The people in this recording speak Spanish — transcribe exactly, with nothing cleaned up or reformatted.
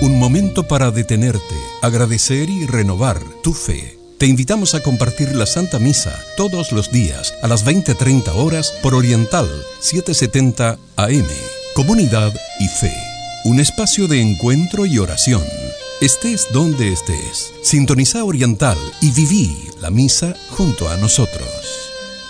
Un momento para detenerte, agradecer y renovar tu fe. Te invitamos a compartir la Santa Misa todos los días a las veinte treinta horas por Oriental setecientos setenta A M. Comunidad y fe. Un espacio de encuentro y oración. Estés donde estés. Sintoniza Oriental y viví la misa junto a nosotros.